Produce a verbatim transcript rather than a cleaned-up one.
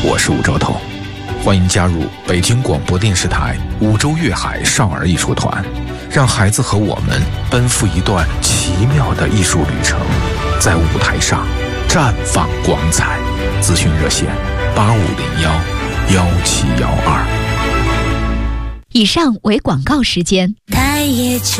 我是武周彤，欢迎加入北京广播电视台五洲粤海少儿艺术团，让孩子和我们奔赴一段奇妙的艺术旅程，在舞台上绽放光彩。咨询热线八五零幺幺七幺二。 以上为广告时间。